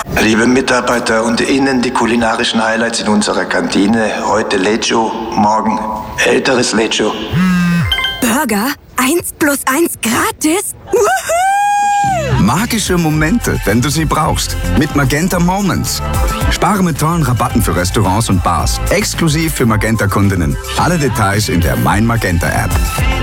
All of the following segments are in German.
Liebe Mitarbeiter, unter Ihnen die kulinarischen Highlights in unserer Kantine. Heute Lecho, morgen älteres Lecho. Burger? 1 + 1 gratis? Woohoo! Magische Momente, wenn du sie brauchst. Mit Magenta Moments. Spare mit tollen Rabatten für Restaurants und Bars. Exklusiv für Magenta-Kundinnen. Alle Details in der Mein Magenta-App.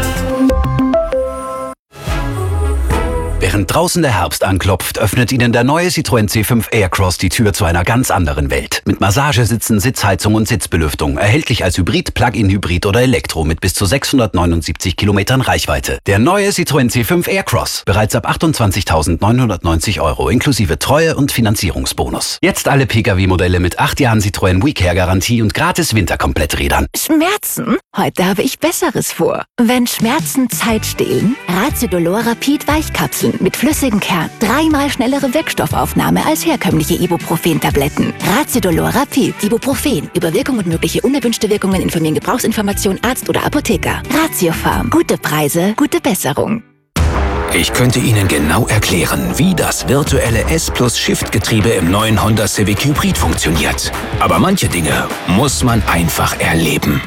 Während draußen der Herbst anklopft, öffnet Ihnen der neue Citroën C5 Aircross die Tür zu einer ganz anderen Welt. Mit Massagesitzen, Sitzheizung und Sitzbelüftung. Erhältlich als Hybrid, Plug-in-Hybrid oder Elektro mit bis zu 679 Kilometern Reichweite. Der neue Citroën C5 Aircross. Bereits ab 28.990 € inklusive Treue- und Finanzierungsbonus. Jetzt alle Pkw-Modelle mit 8 Jahren Citroën WeCare-Garantie und gratis Winterkompletträdern. Schmerzen? Heute habe ich Besseres vor. Wenn Schmerzen Zeit stehlen, Razzidolor Rapid Weichkapseln mit flüssigem Kern. 3-mal schnellere Wirkstoffaufnahme als herkömmliche Ibuprofen-Tabletten. Razzidolor Rapid. Ibuprofen. Über Wirkung und mögliche unerwünschte Wirkungen informieren Gebrauchsinformation Arzt oder Apotheker. Ratiofarm. Gute Preise, gute Besserung. Ich könnte Ihnen genau erklären, wie das virtuelle S+-Shift-Getriebe im neuen Honda Civic Hybrid funktioniert. Aber manche Dinge muss man einfach erleben.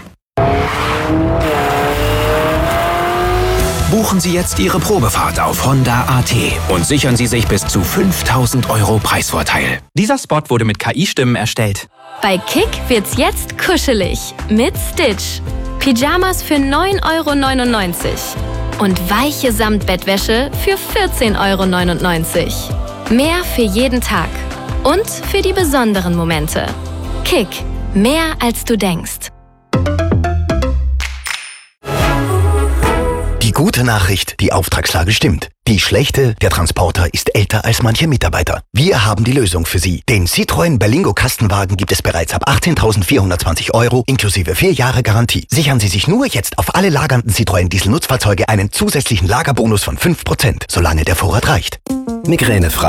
Buchen Sie jetzt Ihre Probefahrt auf Honda.at und sichern Sie sich bis zu 5.000 € Preisvorteil. Dieser Spot wurde mit KI-Stimmen erstellt. Bei Kick wird's jetzt kuschelig mit Stitch. Pyjamas für 9,99 € und weiche Samtbettwäsche für 14,99 €. Mehr für jeden Tag und für die besonderen Momente. Kick, mehr als du denkst. Die gute Nachricht, die Auftragslage stimmt. Die schlechte, der Transporter ist älter als manche Mitarbeiter. Wir haben die Lösung für Sie. Den Citroën Berlingo Kastenwagen gibt es bereits ab 18.420 € inklusive 4 Jahre Garantie. Sichern Sie sich nur jetzt auf alle lagernden Citroën Diesel-Nutzfahrzeuge einen zusätzlichen Lagerbonus von 5%, solange der Vorrat reicht. Migränefrei.